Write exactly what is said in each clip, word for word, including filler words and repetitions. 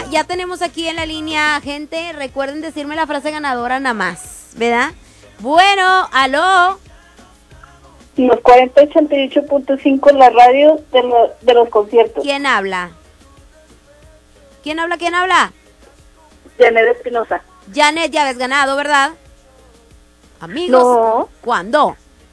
ya tenemos aquí en la línea, gente. Recuerden decirme la frase ganadora nada más, ¿verdad? Bueno, aló. Los cuarenta ochenta y ocho punto cinco, la radio de, lo, de los conciertos. ¿Quién habla? ¿Quién habla? ¿Quién habla? Janet Espinosa. Janet, ya habías ganado, ¿verdad? Amigos. No. ¿Cuándo?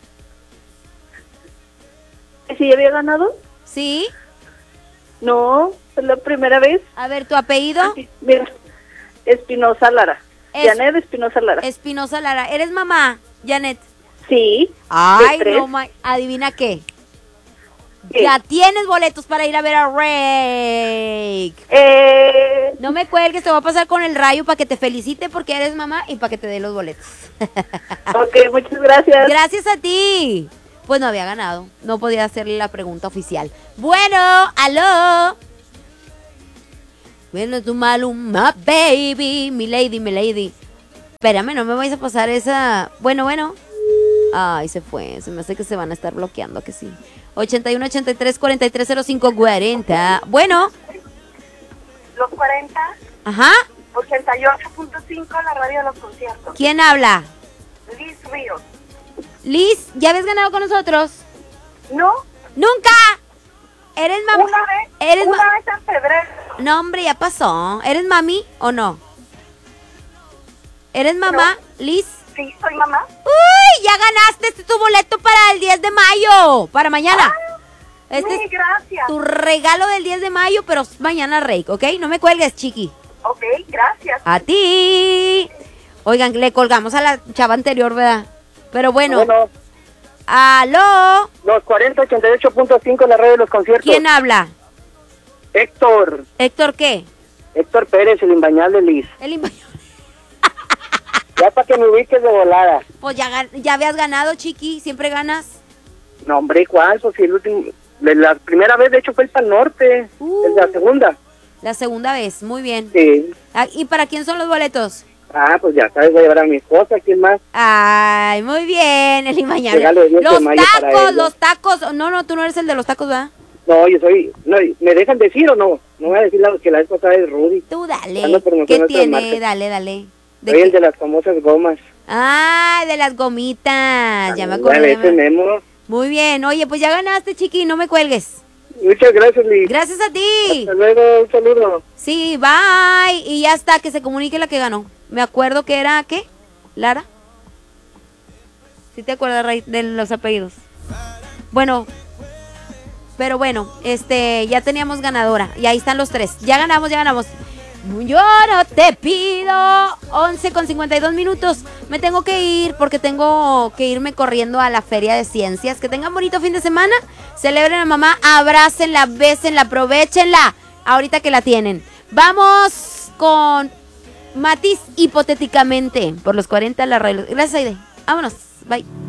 ¿Sí había ganado? ¿Sí? No, es la primera vez. A ver, ¿tu apellido? Sí, mira, Espinosa Lara. Es- Janet Espinosa Lara. Espinosa Lara. ¿Eres mamá, Janet? Sí. Ay, de tres. no, ma- adivina qué. ¿Qué? Ya tienes boletos para ir a ver a Rake. Eh, No me cuelgues, te voy a pasar con el rayo para que te felicite porque eres mamá y para que te dé los boletos. ok, muchas gracias. Gracias a ti. Pues no había ganado, no podía hacerle la pregunta oficial. Bueno, aló. Bueno, tu Maluma, baby, mi lady, mi lady. Espérame, no me vais a pasar esa. Bueno, bueno. Ay, se fue, se me hace que se van a estar bloqueando, que sí. ochenta y uno, ochenta y tres, cuarenta y tres, cero cinco, cuarenta. Bueno, Los cuarenta, ajá. ochenta y ocho punto cinco, la radio de los conciertos. ¿Quién habla? Liz Ríos. Liz, ¿ya habías ganado con nosotros? No, ¡Nunca! ¿Eres mamá? una vez, ¿Eres una ma- vez en febrero. No, hombre, ya pasó. ¿Eres mami o no? ¿Eres mamá, Liz? Sí, soy mamá. ¡Uy! Ya ganaste este tu boleto para el diez de mayo. Para mañana. Este Sí, es gracias. tu regalo del diez de mayo, pero es mañana, Rake, ¿ok? No me cuelgues, chiqui. Ok, gracias. A ti. Oigan, le colgamos a la chava anterior, ¿verdad? Pero bueno. Bueno, ¡Aló! los cuarenta ochenta y ocho punto cinco, la radio de los conciertos. ¿Quién habla? Héctor. ¿Héctor qué? Héctor Pérez, el imbañable Liz. El imba- Ya para que me ubiques de volada. Pues ya, gan- ya habías ganado, chiqui. Siempre ganas. No, hombre, ¿cuál? Pues si el último... de la primera vez, de hecho, fue el Pal Norte. Uh. Es la segunda. La segunda vez. Muy bien. Sí. Ah, ¿y para quién son los boletos? Ah, pues ya sabes, voy a llevar a mi esposa, ¿quién más? Ay, muy bien, el imbañable. Regalo de diez de Los mayo para tacos, ella. los tacos. No, no, tú no eres el de los tacos, ¿verdad? No, yo soy... No, ¿me dejan decir o no? No voy a decir la, que la vez pasada es Rudy. Tú dale. Ando promocionando ¿Qué otras tiene? marcas. Dale, dale. ¿De Soy qué? el de las famosas gomas. Ah, de las gomitas. Ya me Ya acordé. ves, ya me- tenemos. Muy bien. Oye, pues ya ganaste, chiqui. No me cuelgues. Muchas gracias, Liz. Gracias a ti. Hasta luego, un saludo. Sí, bye. Y ya está, que se comunique la que ganó. Me acuerdo que era, ¿qué? ¿Lara? ¿Sí te acuerdas, Ray, de los apellidos? Bueno, pero bueno, este, ya teníamos ganadora. Y ahí están los tres. Ya ganamos, ya ganamos. Yo no te pido. once con cincuenta y dos minutos. Me tengo que ir porque tengo que irme corriendo a la Feria de Ciencias. Que tengan bonito fin de semana. Celebren a mamá. Abrácenla, bésenla, aprovechenla. Ahorita que la tienen. Vamos con Matiz, hipotéticamente. Por los cuarenta, la radio. Gracias, Aide. Vámonos. Bye.